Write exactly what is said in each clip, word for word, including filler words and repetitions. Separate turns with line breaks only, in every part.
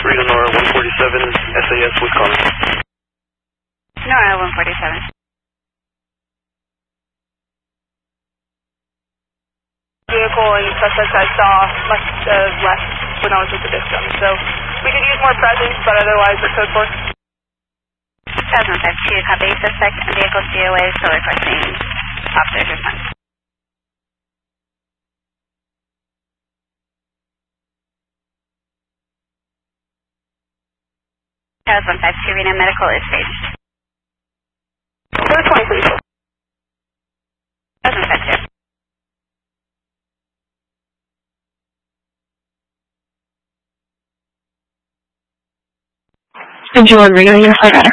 Nora one forty-seven, S A S Wisconsin.
Nora one forty-seven.
Vehicle and suspect I saw must have left when I was with the victim, so we could use more presence, but otherwise we're code four.
Thousand five two, copy. Suspect and vehicle C O A, still requesting officer's response. Thousand five two, Reno medical is staged.
Go to twenty, please.
Thousand five two.
Angela Reno, you're flight rider.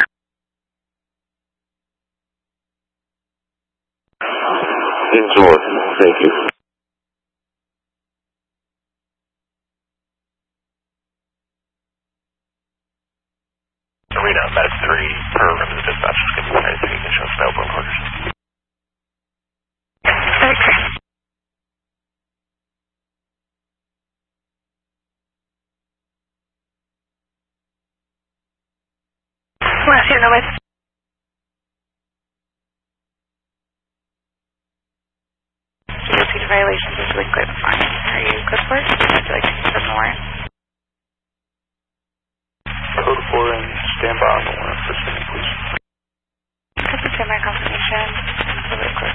Angela, thank you. Arena, Med three, per remember the dispatch is going to be ready to ignition of snowboard quarters.
Okay.
Last year, no way.
Repeated violations is liquid fine. Are you good for it? Would you like to confirm the warrant?
Code four and stand by on the warrant for spinning, please.
Could you send my confirmation? Really quick.